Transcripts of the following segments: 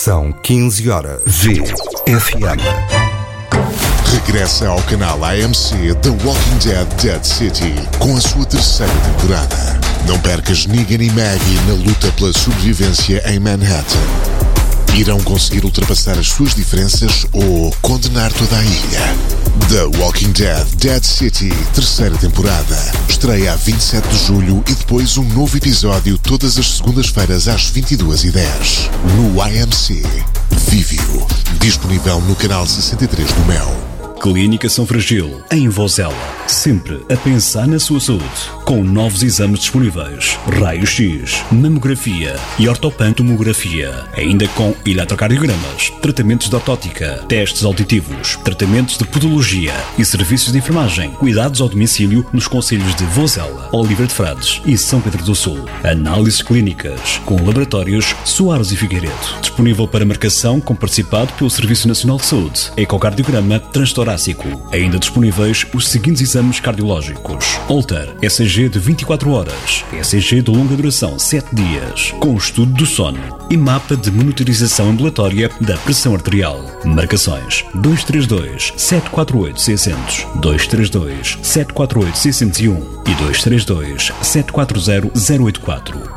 São 15 horas. VFM. Regressa ao canal AMC The Walking Dead Dead City com a sua terceira temporada. Não percas Negan e Maggie na luta pela sobrevivência em Manhattan. Irão conseguir ultrapassar as suas diferenças ou condenar toda a ilha? The Walking Dead Dead City, terceira temporada. Estreia a 27 de julho e depois um novo episódio todas as segundas-feiras às 22h10. No AMC. Vive-o. Disponível no canal 63 do Mel. Clínica São Fragil, em Vozela. Sempre a pensar na sua saúde. Com novos exames disponíveis. Raio-X, mamografia e ortopantomografia. Ainda com eletrocardiogramas, tratamentos de ortótica, testes auditivos, tratamentos de podologia e serviços de enfermagem. Cuidados ao domicílio nos concelhos de Vozela, Oliveira de Frades e São Pedro do Sul. Análises clínicas com laboratórios Soares e Figueiredo. Disponível para marcação com participado pelo Serviço Nacional de Saúde. Ecocardiograma transtorácico. Ainda disponíveis os seguintes exames cardiológicos: Holter, ECG de 24 horas, ECG de longa duração 7 dias, com estudo do sono e mapa de monitorização ambulatória da pressão arterial. Marcações 232 748 600, 232 748 601 e 232 740 084.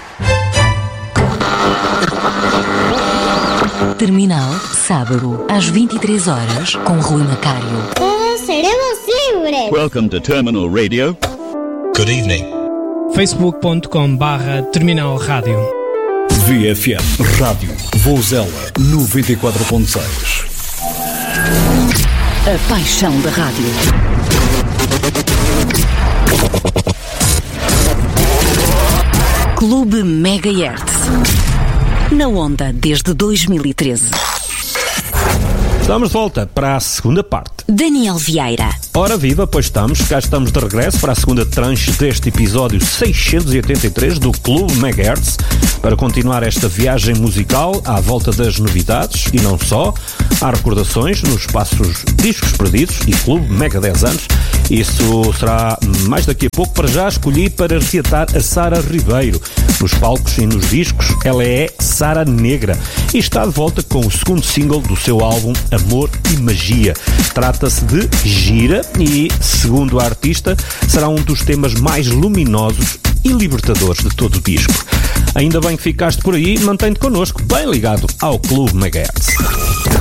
Terminal, sábado, às 23 horas, com Rui Macário. Seremos livres! Welcome to Terminal Radio. Good evening. Facebook.com/Terminal Rádio. VFM Rádio Vozela 94.6. A paixão da rádio. Clube Megahertz. Na onda desde 2013. Estamos de volta para a segunda parte. Daniel Vieira. Ora viva, pois cá estamos de regresso para a segunda tranche deste episódio 683 do Clube Megahertz, para continuar esta viagem musical à volta das novidades e não só. Há recordações nos espaços Discos Perdidos e Clube Mega 10 anos. Isso será mais daqui a pouco. Para já escolhi para reatar a Sara Ribeiro. Nos palcos e nos discos, ela é Sara Negra e está de volta com o segundo single do seu álbum Amor e Magia. Trata-se de Gira e, segundo a artista, será um dos temas mais luminosos e libertadores de todo o disco. Ainda bem que ficaste por aí, mantém-te connosco, bem ligado ao Clube Megahertz.